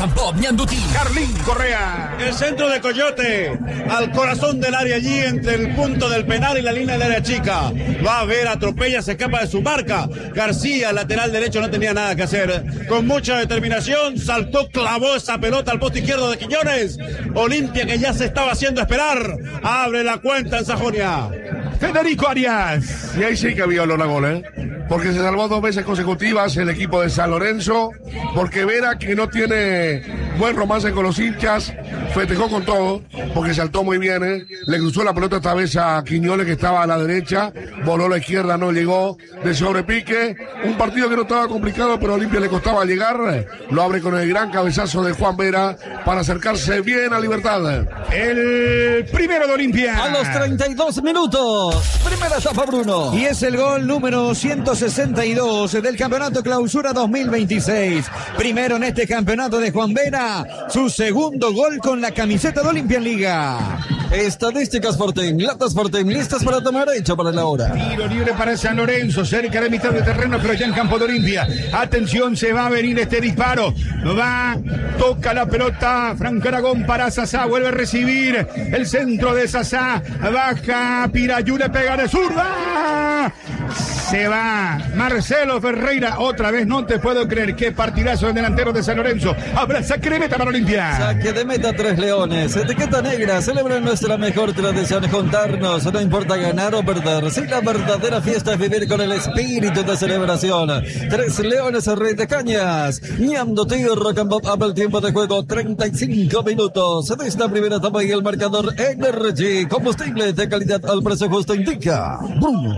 and Pop Ñandutí. Carlín Correa. El centro de Coyote al corazón del área, allí entre el punto del penal y la línea del área chica. Va a ver, atropella, se escapa de su marca. García, lateral derecho, no tenía nada que hacer. Con mucha determinación, saltó, clavó esa pelota al poste izquierdo de Quiñones. Olimpia, que ya se estaba haciendo esperar, abre la cuenta en Sajonia. Federico Arias. Y ahí sí que había olor a gol, porque se salvó 2 veces consecutivas el equipo de San Lorenzo, porque Vera, que no tiene buen romance con los hinchas, festejó con todo, porque saltó muy bien, le cruzó la pelota esta vez a Quiñones, que estaba a la derecha, voló a la izquierda, no llegó, de sobrepique, un partido que no estaba complicado, pero a Olimpia le costaba llegar, lo abre con el gran cabezazo de Juan Vera, para acercarse bien a Libertad. El primero de Olimpia. A los 32 minutos, primera etapa, Bruno. Y es el gol número 162 del Campeonato Clausura 2026. Primero en este campeonato de Juan Vera, su segundo gol con la camiseta de Olimpia en Liga. Estadísticas Fortín, latas Fortín, listas para tomar, hecho para la hora. Tiro libre para San Lorenzo, cerca de mitad de terreno, pero ya en campo de Olimpia. Atención, se va a venir este disparo. Va, toca la pelota, Franco Aragón para Sasá, vuelve a recibir el centro de Sasá. Baja Pirayú, le pega de zurda. Se va Marcelo Ferreira, otra vez no te puedo creer, qué partidazo del delantero de San Lorenzo. Abraza que de meta para Olimpia. Saque de meta 3 Leones, etiqueta negra, celebra nuestra mejor tradición, juntarnos, no importa ganar o perder, si la verdadera fiesta es vivir con el espíritu de celebración. 3 Leones, Rey de Cañas, Ñandutí, Rock and Pop, abre el tiempo de juego, 35 minutos de esta primera etapa y el marcador Energy, combustible de calidad al precio justo, indica Bruno.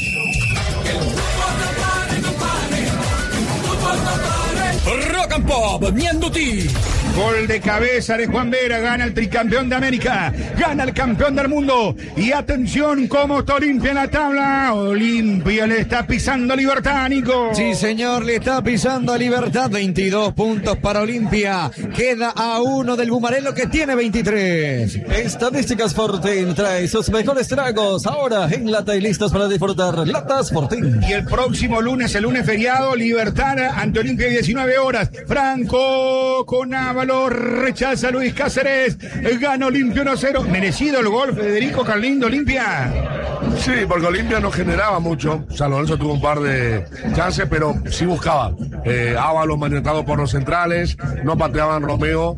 Rock and Pop Ñandutí. Gol de cabeza de Juan Vera, gana el tricampeón de América, gana el campeón del mundo. Y atención, cómo está Olimpia en la tabla. Olimpia le está pisando a Libertad, Nico. Sí, señor, le está pisando a Libertad. 22 puntos para Olimpia. Queda a 1 del Bumarelo, que tiene 23. Estadísticas Fortín trae sus mejores tragos. Ahora en lata y listos para disfrutar. Latas Fortín. Y el próximo lunes, el lunes feriado, Libertad ante Olimpia, 19 horas. Franco con Ábalos, rechaza Luis Cáceres, gana Olimpia 1-0. Merecido el gol, Federico Carlín de Olimpia. Sí, porque Olimpia no generaba mucho. San Lorenzo tuvo un par de chances, pero sí buscaba. Ábalos manetado por los centrales, no pateaban Romeo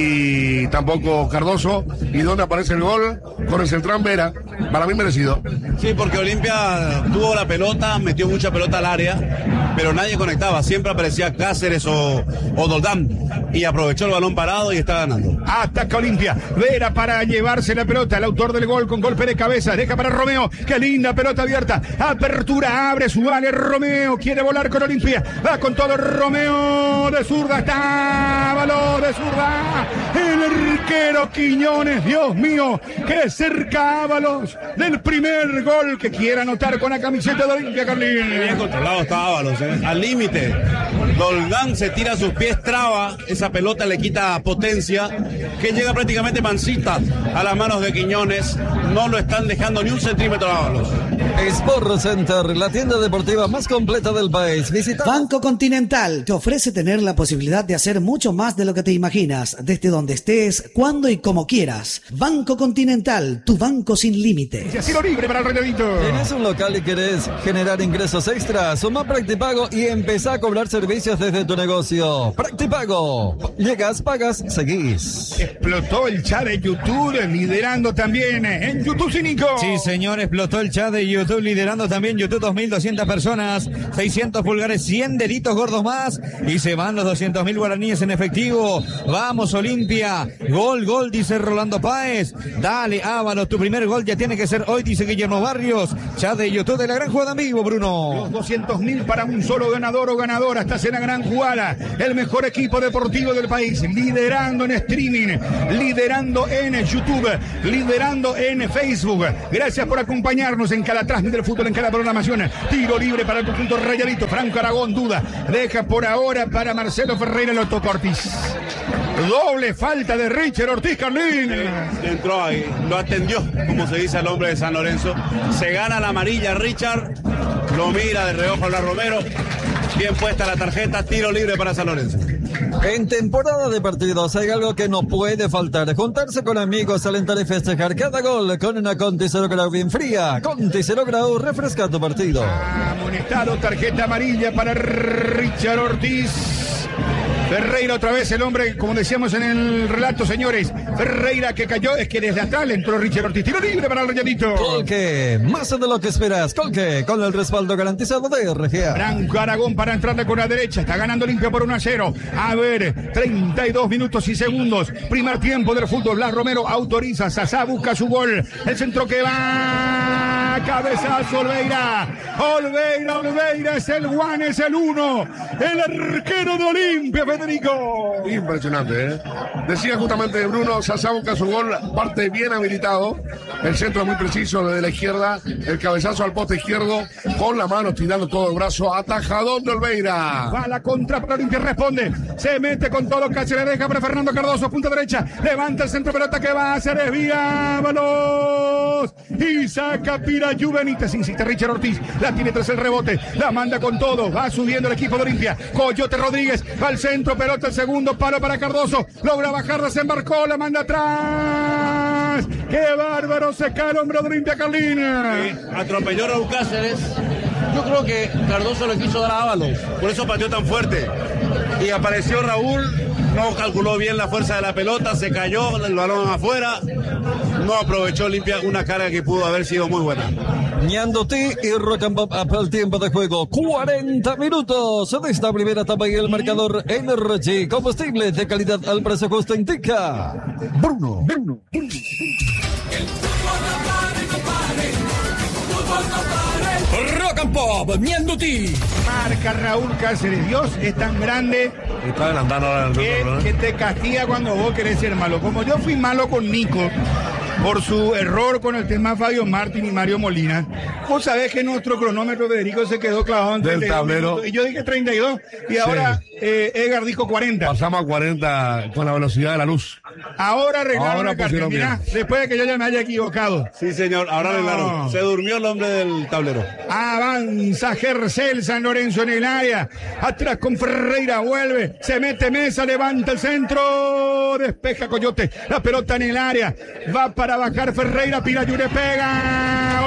y tampoco Cardoso. ¿Y dónde aparece el gol? Con el central Vera. Para mí merecido. Sí, porque Olimpia tuvo la pelota, metió mucha pelota al área, pero nadie conectaba. Siempre aparecía Cáceres o Doldán y aprovechó el balón parado y está ganando. Ataca Olimpia, Vera para llevarse la pelota, el autor del gol con golpe de cabeza, deja para Romeo, qué linda pelota abierta, apertura, abre su área, Romeo quiere volar con Olimpia, va con todo Romeo, de zurda, está balón de zurda, el arquero Quiñones, Dios mío, qué cerca Ábalos del primer gol que quiera anotar con la camiseta de Olimpia, Carlín. Bien controlado está Ábalos, al límite. Doldán se tira a sus pies, traba, esa pelota le quita potencia, que llega prácticamente mansita a las manos de Quiñones, no lo están dejando ni un centímetro a Ábalos. Sport Center, la tienda deportiva más completa del país. Visita Banco Continental te ofrece tener la posibilidad de hacer mucho más de lo que te imaginas, desde donde estés, cuando y como quieras. Banco Continental, tu banco sin límites. Y así lo libre para el Redondito. ¿Tienes un local y querés generar ingresos extras? Suma Practipago y empezá a cobrar servicios desde tu negocio. Practipago. Llegas, pagas, seguís. Explotó el chat de YouTube, liderando también en YouTube, Cínico. Sí, señor, explotó el chat de YouTube, liderando también YouTube, 2.200 personas, 600 pulgares, 100 deditos gordos más, y se van los 200.000 guaraníes en efectivo. Vamos, Olimpia. Gol, gol, dice Rolando Páez. Dale, Ábalos, tu primer gol ya tiene que ser hoy, dice Guillermo Barrios. Chat de YouTube de la gran jugada en vivo, Bruno. Los 200.000 para un solo ganador o ganadora. Estás en la gran jugada. El mejor equipo deportivo del país, liderando en streaming, liderando en YouTube, liderando en Facebook. Gracias por acompañarnos en cada transmisión del fútbol, en cada programación. Tiro libre para el conjunto Rayadito. Franco Aragón duda, deja por ahora para Marcelo Ferreira, lo toca Ortiz. Doble falta de Richard Ortiz, Carlín. Entró ahí, lo atendió, como se dice al hombre de San Lorenzo. Se gana la amarilla Richard, lo mira de reojo a la Romero. Bien puesta la tarjeta, tiro libre para San Lorenzo. En temporada de partidos hay algo que no puede faltar: juntarse con amigos, alentar y festejar cada gol con una Conti 0 Grau bien fría. Conti 0 Grau refresca tu partido. Amonestado, tarjeta amarilla para Richard Ortiz. Ferreira otra vez, el hombre, como decíamos en el relato, señores. Ferreira que cayó, es que desde atrás le entró Richard Ortiz. Tiro libre para el Rayadito. Colque, más de lo que esperas. Colque, con el respaldo garantizado de RGA. Branco Aragón para entrarle con la derecha. Está ganando limpio por 1-0. A ver, 32 minutos y segundos. Primer tiempo del fútbol. Blas Romero autoriza. Sasá busca su gol. El centro que va. Cabezazo Olveira. Olveira es el one, es el 1. El arquero de Olimpia, Federico. Impresionante, ¿eh? Decía justamente Bruno, Sasá busca su gol, parte bien habilitado. El centro muy preciso desde la izquierda. El cabezazo al poste izquierdo con la mano tirando todo el brazo. Atajadón de Olveira. Va a la contra para Olimpia, responde. Se mete con todo, casi le deja para Fernando Cardoso, punta derecha. Levanta el centro, pelota que va, se desvía. ¡Vámonos! Y saca Pira Benítez. Insiste Richard Ortiz. La tiene tras el rebote. La manda con todo. Va subiendo el equipo de Olimpia. Coyote Rodríguez. Va al centro, pelota el segundo palo para Cardoso. Logra bajarla, se embarcó, la manda atrás. ¡Qué bárbaro! Se cae el hombre de Olimpia, Carlina. Atropelló a Raúl Cáceres. Yo creo que Cardoso le quiso dar a Ábalos, por eso pateó tan fuerte. Y apareció Raúl, no calculó bien la fuerza de la pelota, se cayó, el balón afuera. No aprovechó Olimpia una carga que pudo haber sido muy buena. Ñandoti y Rock and Pop el tiempo de juego. 40 minutos de esta primera etapa y el marcador Energy. Combustible de calidad al precio justo indica Bruno. Rock and Pop, Ñandoti. Marca Raúl Cáceres. Dios es tan grande Está adelantando ahora el centro, que te castiga cuando vos querés ser malo. Como yo fui malo con Nico por su error con el tema Fabio Martín y Mario Molina, vos sabés que nuestro cronómetro, Federico, se quedó clavado en del tablero. Minutos, y yo dije 32 y ahora Edgar dijo 40. Pasamos a 40 con la velocidad de la luz. Ahora arreglaron Ahora la carta. pusieron Mirá, bien. después de que yo ya me haya equivocado. Sí, señor, ahora arreglaron. Se durmió el hombre del tablero. Avanza Gercel San Lorenzo en el área. Atrás con Ferreira, vuelve. Se mete Mesa, levanta el centro. Despeja Coyote. La pelota en el área. Va para bajar Ferreira. Pirayure pega.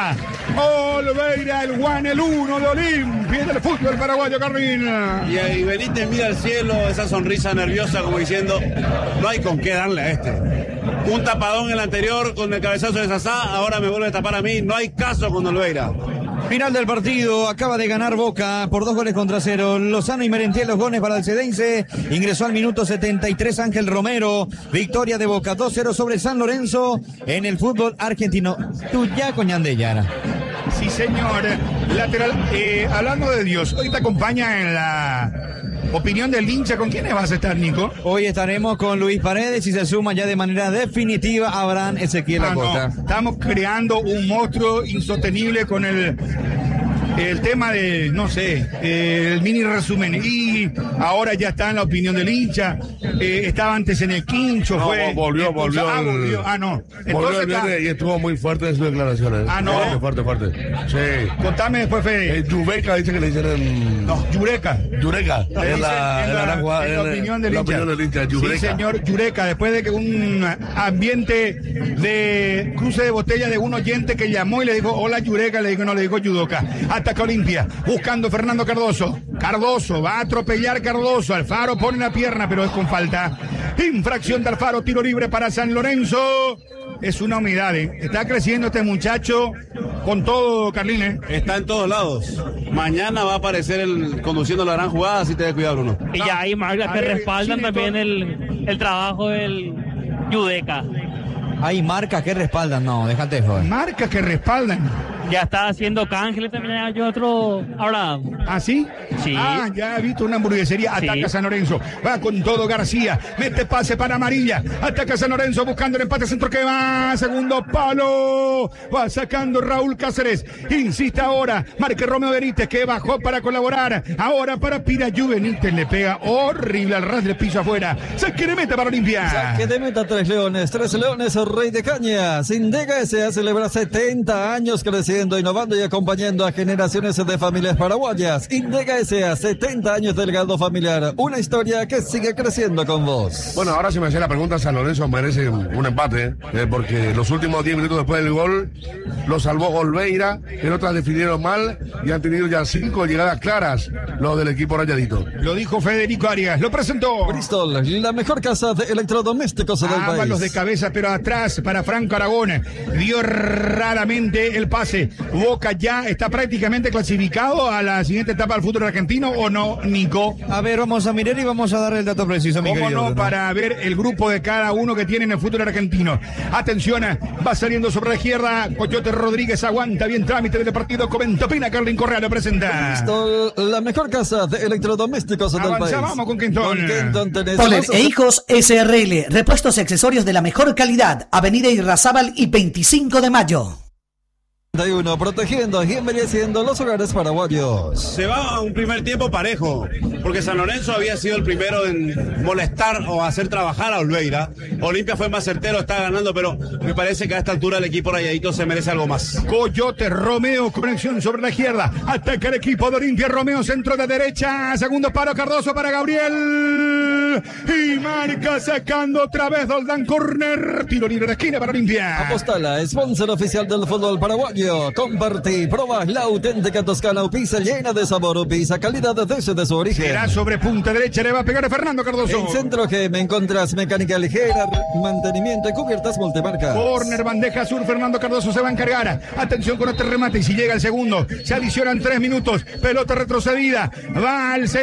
Olveira, el Juan, el 1 de Olimpia del fútbol paraguayo, Carrina. Y ahí Benítez mira al cielo, esa sonrisa nerviosa como diciendo, no hay con qué darle a este. Un tapadón en el anterior con el cabezazo de Sasá, ahora me vuelve a tapar a mí, no hay caso con Olveira. Final del partido, acaba de ganar Boca por 2-0. Lozano y Merentiel los goles para el cedense. Ingresó al minuto 73 Ángel Romero. Victoria de Boca 2-0 sobre San Lorenzo en el fútbol argentino. Tuya con Ñandeyara. Sí, señor. Lateral. Hablando de Dios, hoy te acompaña en la opinión del hincha. ¿Con quiénes vas a estar, Nico? Hoy estaremos con Luis Paredes y se suma ya de manera definitiva Abraham Ezequiel Acosta. No. Estamos creando un monstruo insostenible con el tema de, no sé, el mini resumen. Y ahora ya está en la opinión del hincha. Estaba antes en el quincho. No, fue. volvió. Volvió. No. Volvió el Entonces viernes y estuvo muy fuerte en sus declaraciones. No. Fuerte. Sí. Contame después, Fede. Yubeca dice que le dicen en... No, Yureca. Yureca. En la opinión del hincha. Yureca. Sí, señor Yureca, después de que un ambiente de cruce de botella de un oyente que llamó y le dijo, hola Yureca, le dijo Yudoka. Ataca Olimpia, buscando Fernando Cardoso. Cardoso, va a atropellar Cardoso. Alfaro pone la pierna, pero es con falta. Infracción de Alfaro, tiro libre para San Lorenzo. Es una humedad, ¿eh? Está creciendo este muchacho con todo, Carlín, Está en todos lados. Mañana va a aparecer el conduciendo la gran jugada, así te des cuidado, Bruno. Y ya hay marcas que respaldan sí, también el trabajo del Yudeca. Hay marcas que respaldan, no, déjate de joder. Marcas que respaldan. Ya está haciendo cángeles también hay otro ahora. ¿Ah, sí? Sí. Ah, ya he visto una hamburguesería. Ataca Sí. San Lorenzo. Va con todo García. Mete pase para Amarilla. Ataca San Lorenzo buscando el empate centro que va. Segundo palo. Va sacando Raúl Cáceres. Insiste ahora. Marque Romeo Benítez que bajó para colaborar. Ahora para Pirayú Benítez. Le pega horrible al ras del piso afuera. Saque de meta para Olimpia. Saque de meta 3 Leones, Rey de Caña. Sindega S.A. celebra 70 años creciendo creciendo, innovando y acompañando a generaciones de familias paraguayas. Indega S.A., 70 años del galdo familiar. Una historia que sigue creciendo con vos. Bueno, ahora si me hacía la pregunta, San Lorenzo merece un empate, porque los últimos 10 minutos después del gol lo salvó Olveira, en otras definieron mal y han tenido ya 5 llegadas claras los del equipo rayadito. Lo dijo Federico Arias, lo presentó. Bristol, la mejor casa de electrodomésticos del país. Los de cabeza, pero atrás para Franco Aragón. Dio raramente el pase. Boca ya está prácticamente clasificado a la siguiente etapa del fútbol argentino, ¿o no, Nico? A ver, vamos a mirar y vamos a dar el dato preciso, mi ¿Cómo querido, no? Para ver el grupo de cada uno que tiene en el fútbol argentino. Atención, va saliendo sobre la izquierda. Coyote Rodríguez aguanta bien trámite del partido. Comenta Pina, Carlin Correa lo presenta. Bristol, la mejor casa de electrodomésticos del país. Vamos con Kenton. Tenés Polen e Hijos SRL, repuestos y accesorios de la mejor calidad. Avenida Irrazábal y 25 de mayo. Protegiendo y embelleciendo los hogares paraguayos. Se va a un primer tiempo parejo, porque San Lorenzo había sido el primero en molestar o hacer trabajar a Olveira. Olimpia fue más certero, está ganando, pero me parece que a esta altura el equipo rayadito se merece algo más. Coyote, Romeo, conexión sobre la izquierda. Ataca el equipo de Olimpia. Romeo, centro de derecha. Segundo paro, Cardoso para Gabriel. Y marca sacando otra vez Doldán, corner. Tiro libre de esquina para Olimpia. Apostala, sponsor oficial del fútbol paraguayo. Compartí, probá la auténtica toscana, pizza llena de sabor, pizza calidad desde su origen. Será sobre punta derecha, le va a pegar a Fernando Cardoso. En Centro G me encontrás mecánica ligera, mantenimiento y cubiertas multimarcas. Corner, bandeja sur, Fernando Cardoso se va a encargar. Atención con este remate y si llega el segundo, se adicionan 3 minutos. Pelota retrocedida, va al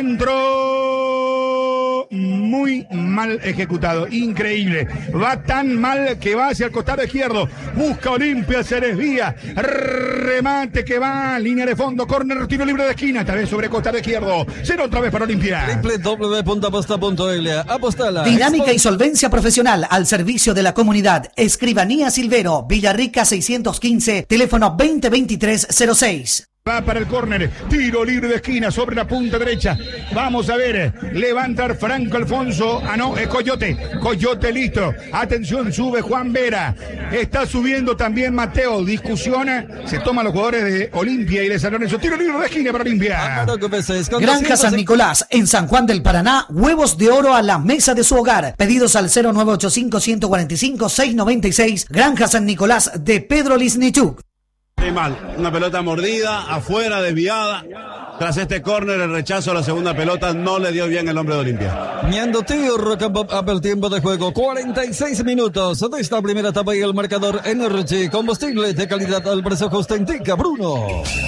centro. Muy mal ejecutado, increíble. Va tan mal que va hacia el costado izquierdo. Busca Olimpia, se desvía. Remate que va, línea de fondo, córner, tiro libre de esquina, tal vez sobre costado izquierdo. Será otra vez para Olimpia. www.aposta.l. Apostala. Dinámica y solvencia profesional al servicio de la comunidad. Escribanía Silvero, Villarrica 615, teléfono 2023-06. Va para el córner, tiro libre de esquina sobre la punta derecha. Vamos a ver, levantar Franco Alfonso. No, es Coyote. Coyote listo. Atención, sube Juan Vera. Está subiendo también Mateo. Discusión, se toman los jugadores de Olimpia y de San Lorenzo. Tiro libre de esquina para Olimpia. Granja San Nicolás, en San Juan del Paraná. Huevos de oro a la mesa de su hogar. Pedidos al 0985-145-696. Granja San Nicolás de Pedro Lisnichuk. Mal, una pelota mordida, afuera, desviada. Tras este córner, el rechazo a la segunda pelota no le dio bien el hombre de Olimpia. Ñando Tío, Rock'n'Pop, el tiempo de juego, 46 minutos de esta primera etapa y el marcador Energy, combustible de calidad al precio justo indica Bruno.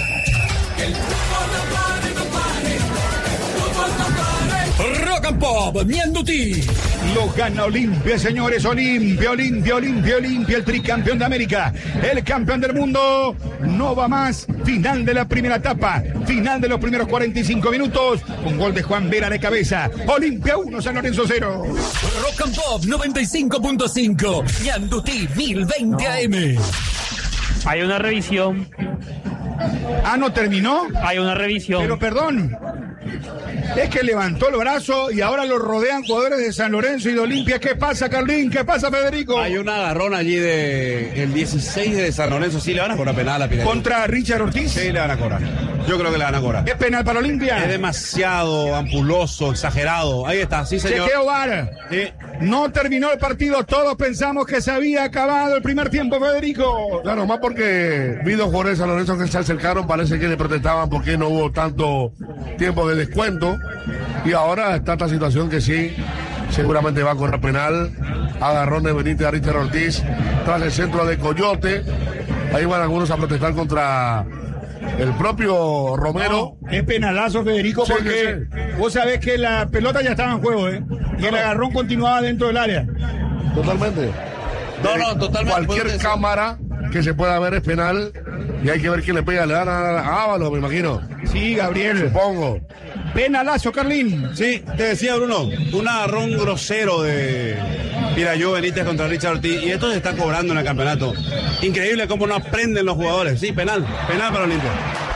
Rock and Pop, Mianduti. Lo gana Olimpia, señores. Olimpia, el tricampeón de América. El campeón del mundo. No va más. Final de la primera etapa. Final de los primeros 45 minutos. Un gol de Juan Vera de cabeza. Olimpia 1, San Lorenzo 0. Rock and Pop 95.5. Mianduti 1020 AM. Hay una revisión. ¿No terminó? Hay una revisión. Pero perdón. Es que levantó el brazo y ahora lo rodean jugadores de San Lorenzo y de Olimpia. ¿Qué pasa, Carlín? ¿Qué pasa, Federico? Hay un agarrón allí de el 16 de San Lorenzo. Sí le van a cobrar penal a Pineda. ¿Contra Richard Ortiz? Sí le van a cobrar. Yo creo que le van a cobrar. ¿Es penal para Olimpia? Es demasiado ampuloso, exagerado. Ahí está, sí señor. Chequeo VAR. No terminó el partido. Todos pensamos que se había acabado el primer tiempo, Federico. Claro, más porque vi dos jugadores de San Lorenzo que se acercaron. Parece que le protestaban porque no hubo tanto tiempo de descuento. Y ahora está esta situación que sí, seguramente va a correr penal. Agarrón de Benítez a Richard Ortiz tras el centro de Coyote. Ahí van algunos a protestar contra el propio Romero. No, es penalazo, Federico, sí, porque vos sabés que la pelota ya estaba en juego, y el agarrón continuaba dentro del área. Totalmente. No, totalmente. Cualquier cámara que se pueda ver es penal y hay que ver quién le pega. Le dan a Ábalos, me imagino. Sí, Gabriel. Supongo. Penalazo, Carlín. Sí, te decía Bruno, un agarrón grosero de Pirayo Benítez contra Richard Ortiz. Y esto se está cobrando en el campeonato. Increíble cómo no aprenden los jugadores. Sí, penal para Olimpia.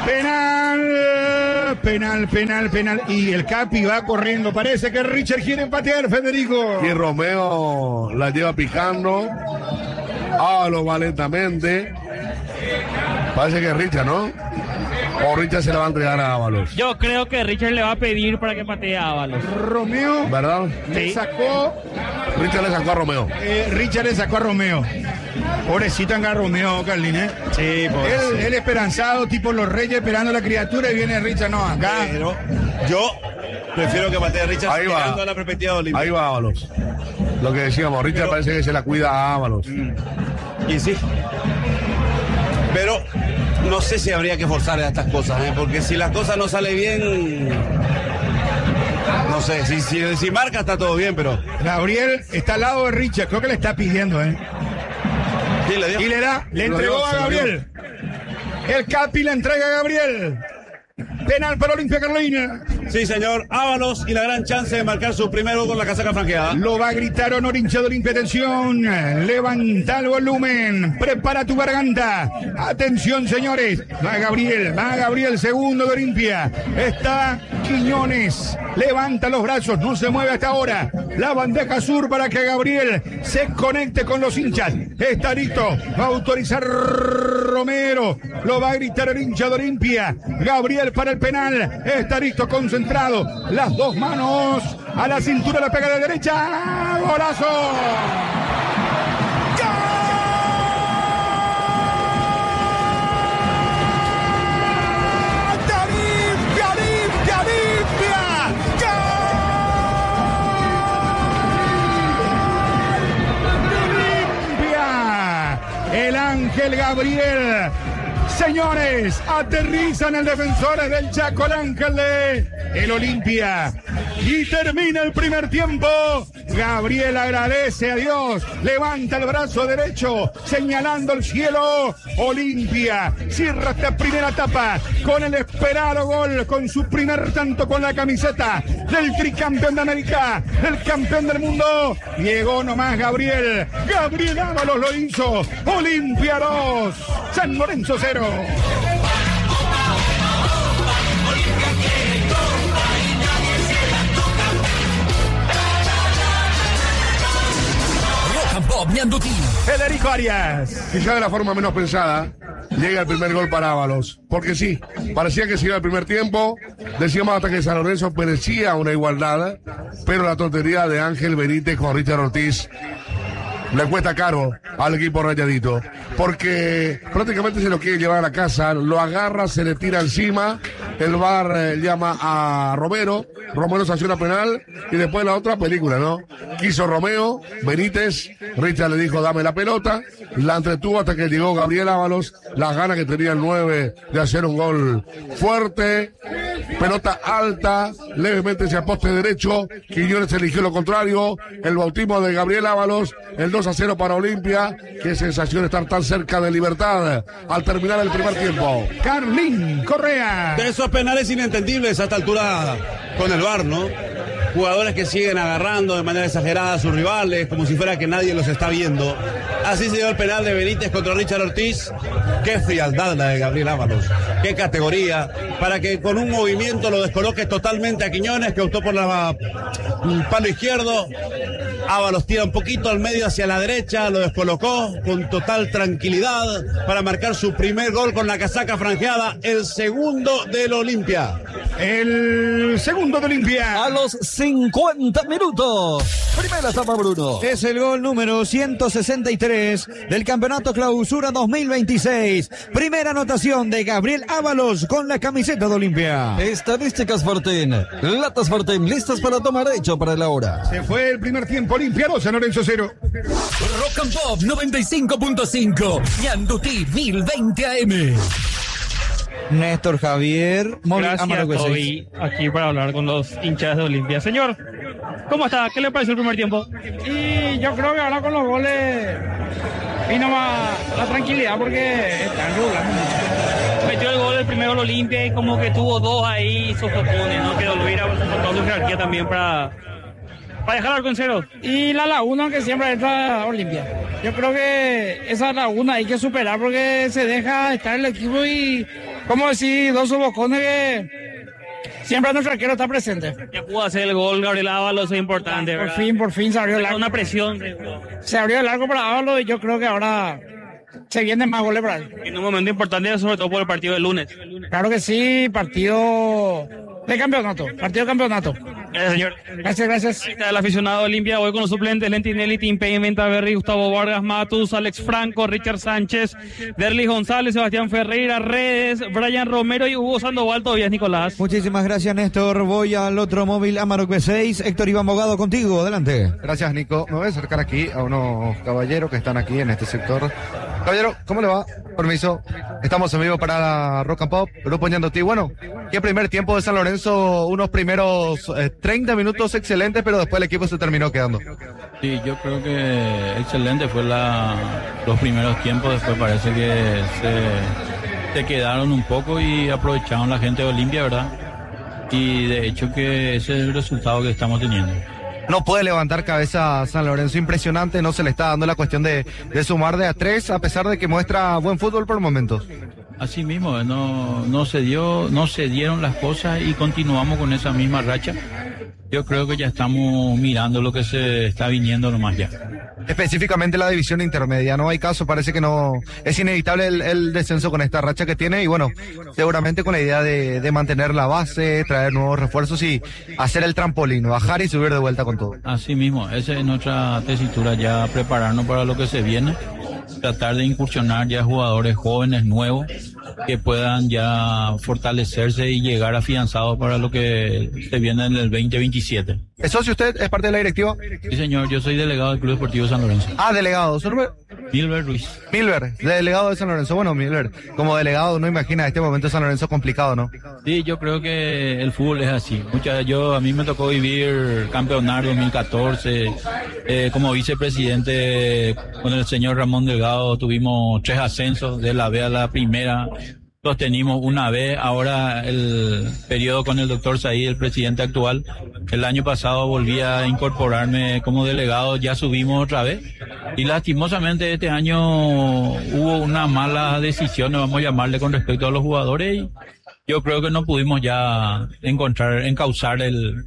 Penal. Y el Capi va corriendo. Parece que Richard quiere empatear, Federico. Y Romeo la lleva picando. Ábalos va lentamente. Parece que es Richard, ¿no? O Richard se la va a entregar a Ábalos. Yo creo que Richard le va a pedir para que patee a Ábalos. Romeo ¿Verdad? le sacó. Richard le sacó a Romeo. Richard le sacó a Romeo. Pobrecito anga Romeo, Carlín, ¿eh? Sí, Él esperanzado, tipo los reyes esperando a la criatura y viene Richard, no, acá. Pero yo prefiero que patee a Richard Ahí va. mirando a la perspectiva de Olimpia. Ahí va Ábalos. Lo que decíamos, Richard parece que se la cuida a Ábalos. Y sí. Pero no sé si habría que forzar a estas cosas, porque si las cosas no salen bien, no sé, si marca está todo bien, pero... Gabriel está al lado de Richard, creo que le está pidiendo, ¿eh? Sí, le dio. Y le entregó a Gabriel. El Capi le entrega a Gabriel. Penal para Olimpia, Carolina. Sí, señor. Ábalos y la gran chance de marcar su primer gol con la casaca franqueada. Lo va a gritar Honor, hincha de Olimpia. Atención. Levanta el volumen. Prepara tu garganta. Atención, señores. Va Gabriel, segundo de Olimpia. Está Quiñones. Levanta los brazos. No se mueve hasta ahora. La bandeja sur para que Gabriel se conecte con los hinchas. Está listo. Va a autorizar Romero. Lo va a gritar el hincha de Olimpia. Gabriel para el penal. Está listo, concentrado. Las dos manos a la cintura, la pega de derecha. ¡Golazo! El Ángel Gabriel. Señores, aterrizan el defensor del Chaco, el Ángel de el Olimpia. Y termina el primer tiempo. Gabriel agradece a Dios. Levanta el brazo derecho, señalando el cielo. Olimpia cierra esta primera etapa con el esperado gol, con su primer tanto con la camiseta del tricampeón de América, el campeón del mundo. Llegó nomás Gabriel. Gabriel Ábalos lo hizo. Olimpia 2, San Lorenzo 0. Rock and Pop Ñandutí. Federico Arias. Quizá de la forma menos pensada, llega el primer gol para Ábalos. Porque sí, parecía que se iba el primer tiempo. Decíamos hasta que San Lorenzo merecía una igualdad. Pero la tontería de Ángel Benítez con Richard Ortiz le cuesta caro al equipo rayadito, porque prácticamente se lo quiere llevar a la casa, lo agarra, se le tira encima, el VAR llama a Romero sanciona penal y después la otra película, ¿no? Quiso Romeo, Benítez, Richard le dijo dame la pelota, la entretuvo hasta que llegó Gabriel Ábalos, las ganas que tenía el 9 de hacer un gol fuerte, pelota alta, levemente hacia poste derecho, Quiñones eligió lo contrario, el bautismo de Gabriel Ábalos, el 2-0 para Olimpia. Qué sensación estar tan cerca de Libertad al terminar el primer tiempo. Carlín Correa. De esos penales inentendibles a esta altura con el VAR, ¿no? Jugadores que siguen agarrando de manera exagerada a sus rivales, como si fuera que nadie los está viendo. Así se dio el penal de Benítez contra Richard Ortiz. Qué frialdad la de Gabriel Ábalos. Qué categoría. Para que con un movimiento lo descoloques totalmente a Quiñones, que optó por el palo izquierdo. Ábalos tira un poquito al medio hacia la derecha, lo descolocó con total tranquilidad para marcar su primer gol con la casaca franjeada, el segundo del Olimpia. El segundo de Olimpia. A los 50 minutos. Primera etapa, Bruno. Es el gol número 163 del Campeonato Clausura 2026. Primera anotación de Gabriel Ábalos con la camiseta de Olimpia. Estadísticas Fortín. Latas Fortín listas para tomar hecho para la hora. Se fue el primer tiempo. Olimpia 2, San Lorenzo 0. Rock and Pop 95.5. Ñandutí 1020 AM. Néstor Javier. Gracias, Toby, aquí para hablar con los hinchas de Olimpia. Señor, ¿cómo está? ¿Qué le pareció el primer tiempo? Y yo creo que ahora con los goles vino más la tranquilidad porque están regulando mucho. Metió el gol, el primero el Olimpia, y como que tuvo dos ahí sofocones, ¿no? Que lo hubiera soportado su jerarquía también para dejar algo en cero. Y la laguna que siempre entra Olimpia. Yo creo que esa laguna hay que superar porque se deja estar el equipo y, como decir, dos sofocones que siempre nuestro arquero está presente. Ya pudo hacer el gol Gabriel Ábalos, es importante, ¿verdad? Por fin se abrió el arco. Una presión. Se abrió el arco para Ábalos y yo creo que ahora se vienen más goles para él. En un momento importante, sobre todo por el partido del lunes. Claro que sí, partido de campeonato, Gracias, señor. Gracias. Ahí está el aficionado de Olimpia, hoy con los suplentes: Lentinelli, Timpey, Ventaverri, Gustavo Vargas, Matus, Alex Franco, Richard Sánchez, Derlis González, Sebastián Ferreira, Redes, Brian Romero y Hugo Sandoval. Todavía es Nicolás. Muchísimas gracias, Néstor. Voy al otro móvil Amarok B6. Héctor Iván Bogado, contigo, adelante. Gracias, Nico. Me voy a acercar aquí a unos caballeros que están aquí en este sector. Caballero, ¿cómo le va? Permiso. Estamos en vivo para Rock and Pop, Grupo Ñandutí. Bueno, ¿qué primer tiempo de San Lorenzo? Unos primeros 30 minutos excelentes, pero después el equipo se terminó quedando. Sí, yo creo que excelente fue los primeros tiempos. Después parece que se quedaron un poco y aprovecharon la gente de Olimpia, ¿verdad? Y de hecho que ese es el resultado que estamos teniendo. No puede levantar cabeza San Lorenzo, impresionante, no se le está dando la cuestión de sumar de a 3, a pesar de que muestra buen fútbol por momentos. Así mismo, no se dieron las cosas y continuamos con esa misma racha. Yo creo que ya estamos mirando lo que se está viniendo nomás ya. Específicamente la división intermedia, no hay caso, parece que no, es inevitable el descenso con esta racha que tiene y bueno, seguramente con la idea de mantener la base, traer nuevos refuerzos y hacer el trampolín, bajar y subir de vuelta con todo. Así mismo, esa es nuestra tesitura, ya prepararnos para lo que se viene, tratar de incursionar ya jugadores jóvenes, nuevos, que puedan ya fortalecerse y llegar afianzados para lo que se viene en el 2027. ¿Es socio usted? ¿Es parte de la directiva? Sí, señor, yo soy delegado del Club Deportivo San Lorenzo. Ah, delegado. ¿Su nombre? Milber Ruiz. Milber, delegado de San Lorenzo. Bueno, Milber, como delegado uno imagina este momento de San Lorenzo complicado, ¿no? Sí, yo creo que el fútbol es así. A mí me tocó vivir campeonato 2014, como vicepresidente con el señor Ramón Delgado tuvimos 3 ascensos de la B a la primera. Sostenimos una vez, ahora el periodo con el doctor Said, el presidente actual. El año pasado volví a incorporarme como delegado, ya subimos otra vez. Y lastimosamente este año hubo una mala decisión, vamos a llamarle, con respecto a los jugadores. Y yo creo que no pudimos ya encauzar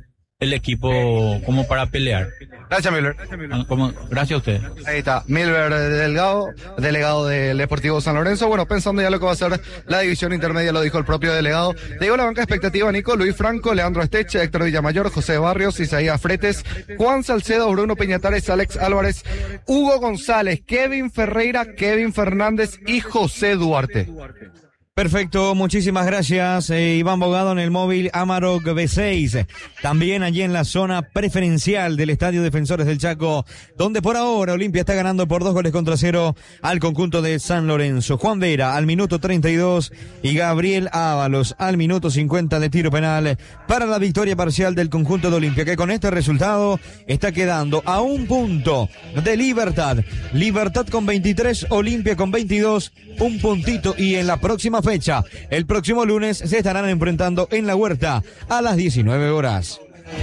el equipo como para pelear. Gracias, Miller. Gracias a usted. Ahí está, Milber Delgado, delegado del Deportivo San Lorenzo. Bueno, pensando ya lo que va a ser la división intermedia, lo dijo el propio delegado. Le digo la banca expectativa, Nico: Luis Franco, Leandro Esteche, Héctor Villamayor, José Barrios, Isaías Fretes, Juan Salcedo, Bruno Peñatares, Alex Álvarez, Hugo González, Kevin Ferreira, Kevin Fernández y José Duarte. Perfecto, muchísimas gracias. Iván Bogado en el móvil Amarok B6. También allí en la zona preferencial del Estadio Defensores del Chaco, donde por ahora Olimpia está ganando por 2-0 al conjunto de San Lorenzo. Juan Vera al minuto 32 y Gabriel Ábalos al minuto 50 de tiro penal para la victoria parcial del conjunto de Olimpia, que con este resultado está quedando a un punto de Libertad. Libertad con 23, Olimpia con 22, un puntito, y en la próxima fecha, el próximo lunes, se estarán enfrentando en la Huerta a las 19 horas.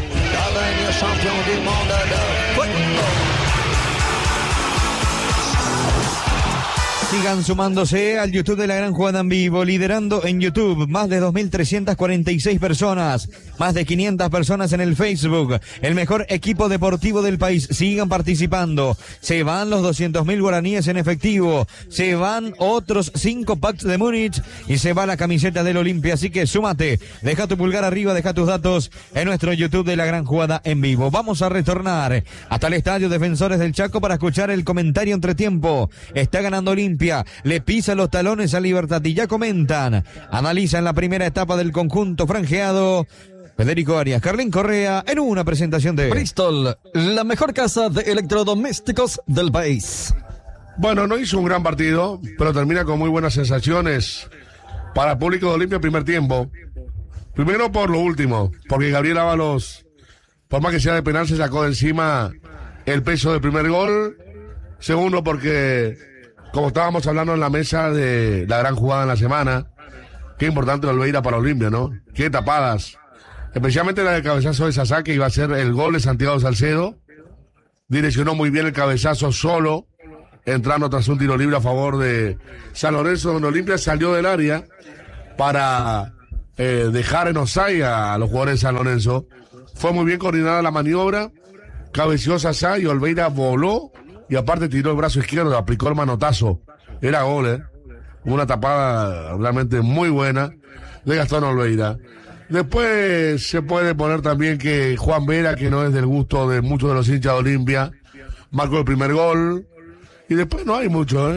Sigan sumándose al YouTube de La Gran Jugada en Vivo, liderando en YouTube más de 2.346 personas, más de 500 personas en el Facebook, el mejor equipo deportivo del país. Sigan participando, se van los 200.000 guaraníes en efectivo, se van otros 5 packs de Múnich y se va la camiseta del Olimpia, así que súmate, deja tu pulgar arriba, deja tus datos en nuestro YouTube de La Gran Jugada en Vivo. Vamos a retornar hasta el Estadio Defensores del Chaco para escuchar el comentario entretiempo. Está ganando Olimpia, le pisa los talones a Libertad y ya comentan, analizan la primera etapa del conjunto franjeado. Federico Arias, Carlín Correa, en una presentación de Bristol, la mejor casa de electrodomésticos del país. Bueno, no hizo un gran partido, pero termina con muy buenas sensaciones para el público de Olimpia el primer tiempo. Primero por lo último, porque Gabriel Ábalos, por más que sea de penal, se sacó de encima el peso del primer gol. Segundo, porque, como estábamos hablando en la mesa de La Gran Jugada en la semana, qué importante Olveira para Olimpia, ¿no? Qué tapadas. Especialmente la del cabezazo de Sasá, que iba a ser el gol de Santiago Salcedo. Direccionó muy bien el cabezazo solo, entrando tras un tiro libre a favor de San Lorenzo, donde Olimpia salió del área para dejar en offside a los jugadores de San Lorenzo. Fue muy bien coordinada la maniobra, cabeció Sasá y Olveira voló, y aparte tiró el brazo izquierdo, aplicó el manotazo era gol, una tapada realmente muy buena de Gastón Olveira. Después se puede poner también que Juan Vera, que no es del gusto de muchos de los hinchas de Olimpia, marcó el primer gol. Y después no hay mucho,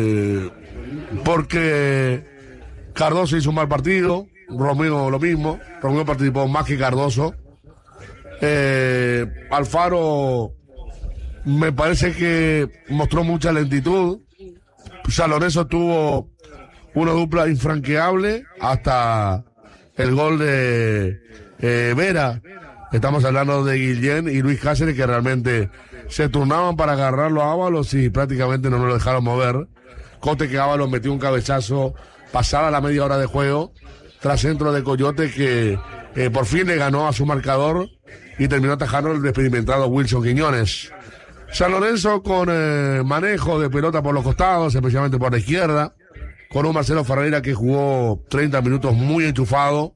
porque Cardoso hizo un mal partido, Romeo lo mismo, Romeo participó más que Cardoso. Alfaro me parece que mostró mucha lentitud. San Lorenzo tuvo una dupla infranqueable hasta el gol de Vera. Estamos hablando de Guillén y Luis Cáceres, que realmente se turnaban para agarrarlo a Ábalos y prácticamente no lo dejaron mover. Cote que Ábalos metió un cabezazo pasada la media hora de juego, tras centro de Coyote, que por fin le ganó a su marcador y terminó atajando el experimentado Wilson Quiñones. San Lorenzo con manejo de pelota por los costados, especialmente por la izquierda, con un Marcelo Ferreira que jugó 30 minutos muy enchufado,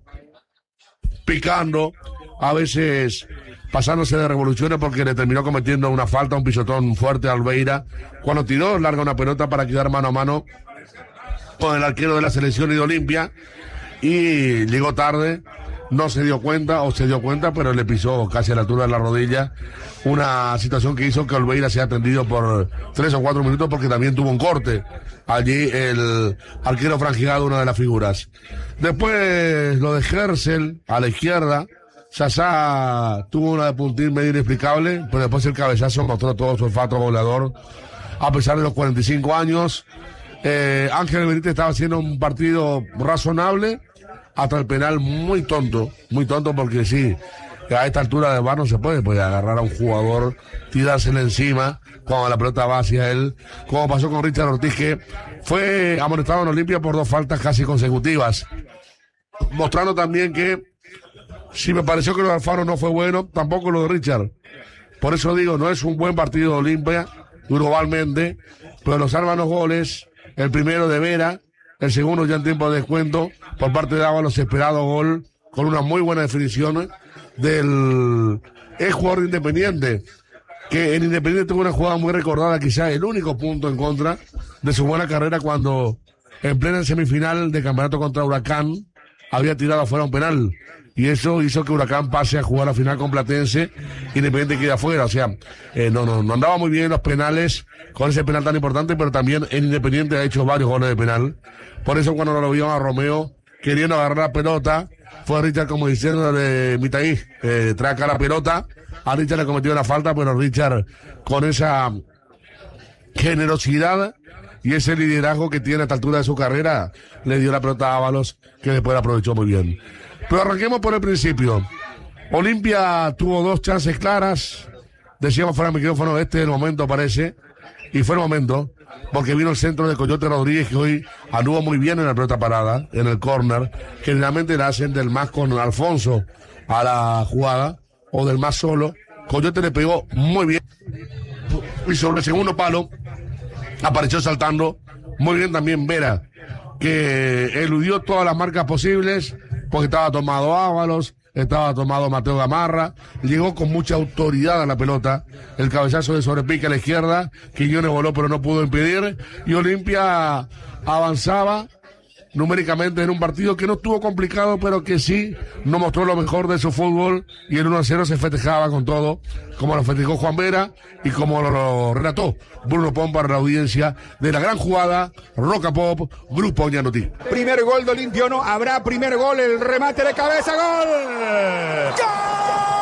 picando, a veces pasándose de revoluciones porque le terminó cometiendo una falta, un pisotón fuerte a Olveira, cuando tiró larga una pelota para quedar mano a mano con el arquero de la selección y de Olimpia, y llegó tarde, no se dio cuenta, o se dio cuenta, pero le pisó casi a la altura de la rodilla, una situación que hizo que Olveira sea atendido por 3 o 4 minutos porque también tuvo un corte allí el arquero franjigado, una de las figuras. Después lo de Gersel a la izquierda, Sasá tuvo una de puntín medio inexplicable, pero después el cabezazo mostró todo su olfato goleador, a pesar de los 45 años. Ángel Benítez estaba haciendo un partido razonable, hasta el penal muy tonto porque sí, a esta altura de bar no se puede agarrar a un jugador, tirársele encima cuando la pelota va hacia él, como pasó con Richard Ortiz, que fue amonestado en Olimpia por 2 faltas casi consecutivas, mostrando también que si me pareció que lo de Alfaro no fue bueno, tampoco lo de Richard. Por eso digo, no es un buen partido de Olimpia globalmente, pero nos salvan los goles, el primero de Vera, el segundo ya en tiempo de descuento por parte de Ábalos, esperado gol con una muy buena definición del ex jugador de Independiente, que en Independiente tuvo una jugada muy recordada, quizás el único punto en contra de su buena carrera, cuando en plena semifinal de campeonato contra Huracán había tirado afuera un penal, y eso hizo que Huracán pase a jugar la final con Platense, Independiente queda afuera. O sea, no andaba muy bien los penales con ese penal tan importante, pero también en Independiente ha hecho varios goles de penal. Por eso cuando lo vio a Romeo queriendo agarrar la pelota, fue Richard como diciendo de Mitaí, trae acá la pelota. A Richard le cometió una falta, pero Richard con esa generosidad y ese liderazgo que tiene a esta altura de su carrera, le dio la pelota a Ábalos, que después la aprovechó muy bien. Pero arranquemos por el principio. Olimpia tuvo 2 chances claras, decíamos fuera del micrófono, este es el momento parece, y fue el momento, porque vino el centro de Coyote Rodríguez, que hoy anduvo muy bien en la pelota parada, en el córner. Generalmente la hacen del más con Alfonso a la jugada, o del más solo. Coyote le pegó muy bien, y sobre el segundo palo apareció saltando muy bien también Vera, que eludió todas las marcas posibles, porque estaba tomado Ábalos, estaba tomado Mateo Gamarra, llegó con mucha autoridad a la pelota, el cabezazo de sobrepique a la izquierda, Quiñones voló pero no pudo impedir, y Olimpia avanzaba numéricamente en un partido que no estuvo complicado, pero que sí no mostró lo mejor de su fútbol, y el 1-0 se festejaba con todo, como lo festejó Juan Vera y como lo relató Bruno Pon para la audiencia de la gran jugada Roca Pop, Grupo Ñandutí. Primer gol de Olimpia, no habrá primer gol, el remate de cabeza, gol. ¡Gol!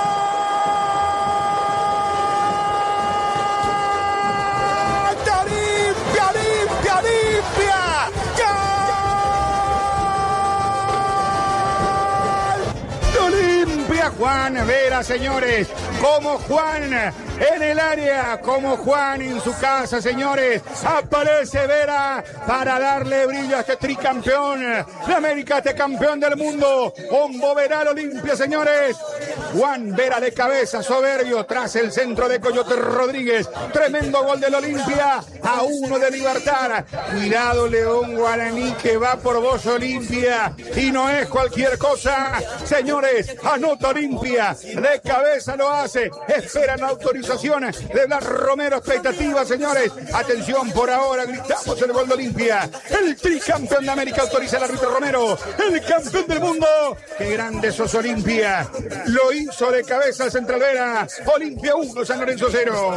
Juan Vera, señores, como Juan en el área, como Juan en su casa, señores, aparece Vera para darle brillo a este tricampeón de América, este campeón del mundo, Hombo Veral Olimpia, señores, Juan Vera de cabeza, soberbio, tras el centro de Coyote Rodríguez. Tremendo gol del Olimpia, a 1 de Libertad. Cuidado León Guaraní que va por vos Olimpia. Y no es cualquier cosa. Señores, anota Olimpia. De cabeza lo hace. Esperan la autorización de Blas Romero. Expectativa, señores. Atención, por ahora gritamos el gol de Olimpia. El tricampeón de América autoriza el árbitro Romero. El campeón del mundo. Qué grande sos Olimpia. Lo hizo de cabeza el Central Vera. Olimpia 1, San Lorenzo 0.